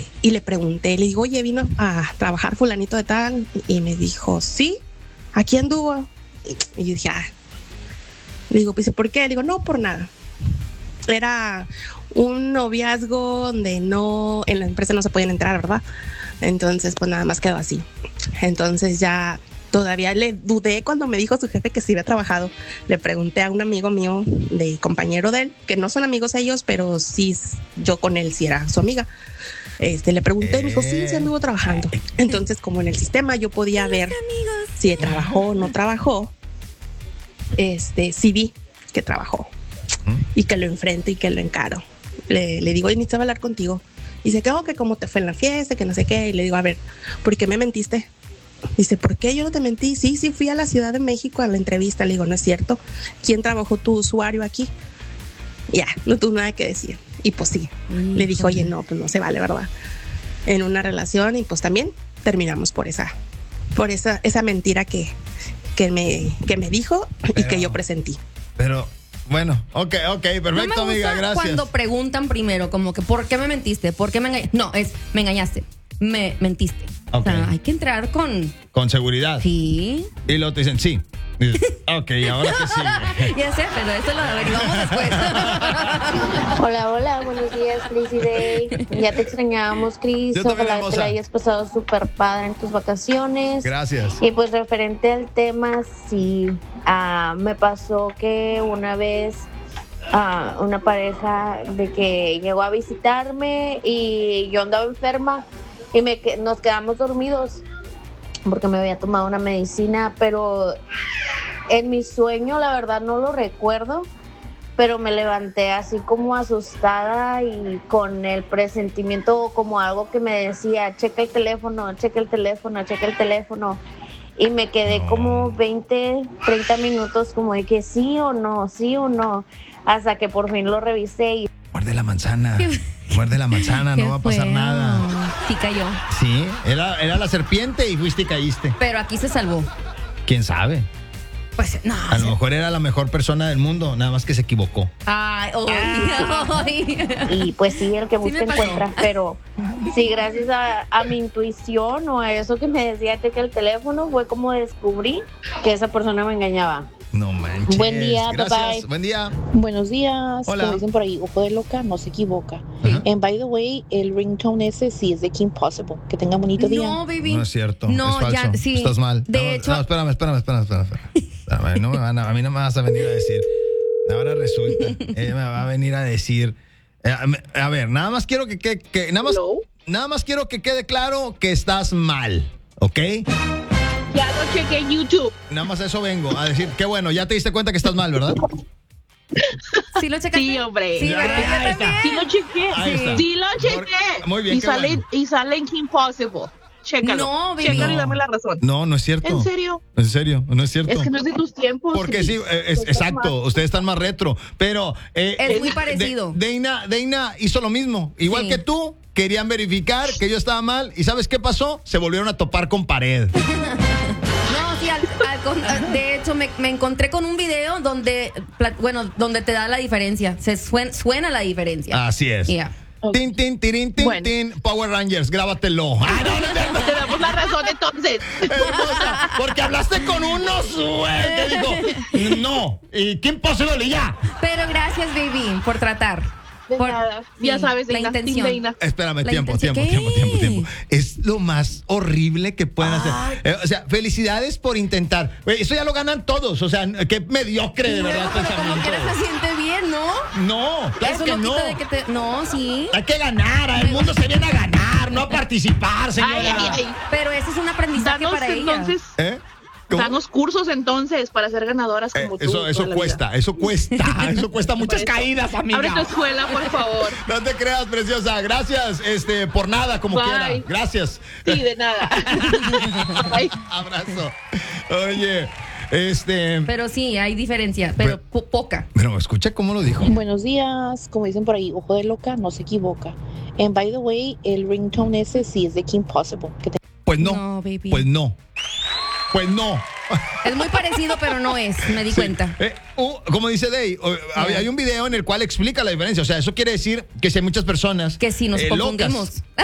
y le pregunté, le digo, oye, ¿vino a trabajar fulanito de tal? Y me dijo, sí, ¿aquí anduvo? Y yo dije, le digo, pues, ¿por qué? Le digo, no, por nada. Era un noviazgo donde no, en la empresa no se podían entrar, ¿verdad? Entonces, pues nada más quedó así. Entonces ya todavía le dudé cuando me dijo su jefe que sí había trabajado. Le pregunté a un amigo mío, de compañero de él, que no son amigos ellos, pero sí, yo con él sí era su amiga. Le pregunté y me dijo, sí, sí anduvo trabajando. Entonces, como en el sistema yo podía ver si trabajó o no trabajó, sí vi que trabajó y que lo enfrento y que lo encaro. Le digo, oye, necesito hablar contigo. Y dice, que cómo te fue en la fiesta, que no sé qué. Y le digo, a ver, ¿por qué me mentiste? Dice, ¿por qué yo no te mentí? Sí, fui a la Ciudad de México a la entrevista. Le digo, no es cierto. ¿Quién trabajó tu usuario aquí? Ya, no tuve nada que decir. Y pues sí, le dije, oye, no, pues no se vale, ¿verdad? En una relación, y pues también terminamos por esa mentira que me dijo y que yo presentí. Pero, bueno, ok, perfecto, no me gusta, amiga, gracias. Cuando preguntan primero, como que, ¿por qué me mentiste? ¿Por qué me engañaste? No, me engañaste, me mentiste. Okay. O sea, hay que entrar con seguridad. Sí. Y luego te dicen, sí. Ok, ahora que sí. Ya sé, pero eso lo averiguamos después. Hola, buenos días, Chris y Day. Ya te extrañábamos, Chris. Ojalá que la hayas pasado súper padre en tus vacaciones. Gracias. Y pues referente al tema, sí, me pasó que una vez una pareja de que llegó a visitarme y yo andaba enferma y nos quedamos dormidos porque me había tomado una medicina, pero en mi sueño la verdad no lo recuerdo, pero me levanté así como asustada y con el presentimiento como algo que me decía, checa el teléfono, y me quedé como 20, 30 minutos como de que sí o no, hasta que por fin lo revisé y... Muerde la manzana, no va a pasar nada. Sí cayó. Sí, era la serpiente y fuiste y caíste. Pero aquí se salvó. ¿Quién sabe? Pues no. A lo mejor era la mejor persona del mundo, nada más que se equivocó. Ay. Y pues sí, el que busca encuentra, pero sí, gracias a mi intuición o a eso que me decía que el teléfono fue como descubrí que esa persona me engañaba. No manches. Buen día, gracias. bye. Buen día. Buenos días. Hola. Como dicen por ahí, ojo de loca no se equivoca. And by the way, el ringtone ese sí es de Kim Possible. Que tenga bonito día. No, baby. No es cierto. No, es falso. ya, sí. Estás mal. De hecho. No, espérame. Espérame, a mí no me vas a venir a decir. Ahora resulta. Ella me va a venir a decir. A ver, nada más quiero nada más quiero que quede claro que estás mal, ¿ok? Ya lo chequé en YouTube. Nada más eso vengo a decir. Qué bueno, ya te diste cuenta que estás mal, ¿verdad? ¿Sí lo checaste? Sí, hombre. Sí, ¿verdad? Ahí está. Sí lo chequé. Ahí está. Sí lo chequé. Muy bien, y sale en Kim Possible. Chécalo. No, baby. Chécalo y dame la razón. No es cierto. ¿En serio? En serio, no es cierto. Es que no es de tus tiempos. Porque sí, exacto, ustedes están más retro, pero... es muy parecido. Deina hizo lo mismo, igual Sí. que tú, querían verificar que yo estaba mal, y ¿sabes qué pasó? Se volvieron a topar con pared. No, sí, de hecho me encontré con un video donde te da la diferencia. Suena la diferencia. Así es. Yeah. Tin, tin, tirin, tin, Bueno. tin, Power Rangers, grábatelo. Te damos la razón entonces. Hermosa, porque hablaste con unos que dijo, no, y Kim Possible y ya. Pero gracias, baby, por tratar. De nada. Ya sabes, la Deina, intención. Deina. Espérame, La tiempo. intención. ¿Qué? Es lo más horrible que pueden hacer. O sea, felicidades por intentar. Güey, eso ya lo ganan todos. O sea, qué mediocre de verdad Pero como pensamiento. quiera se siente bien, ¿no? No, claro Eso que no no. quita de que te... No, sí. Hay que ganar. El mundo se viene a ganar, no a participar, señora. Ay. Pero ese es un aprendizaje Danos para ella. entonces. ¿Eh? ¿Cómo? Danos cursos entonces para ser ganadoras como tú. Eso toda la cuesta, vida. eso cuesta muchas Por eso. caídas, amiga. Abre tu escuela, por favor. No te creas, preciosa. Gracias, por nada, como Bye. quiera. Gracias. Sí, de nada. Bye. Abrazo. Oye, Pero sí, hay diferencia, pero poca. Pero escucha cómo lo dijo. Buenos días. Como dicen por ahí, ojo de loca no se equivoca. And by the way, el ringtone ese sí es de Kim Possible. Que Pues no. No, baby. Pues no. Pues no. Es muy parecido, pero no es, me di cuenta. Como dice Day, hay un video en el cual explica la diferencia. O sea, eso quiere decir que si hay muchas personas Que sí nos locas, confundimos.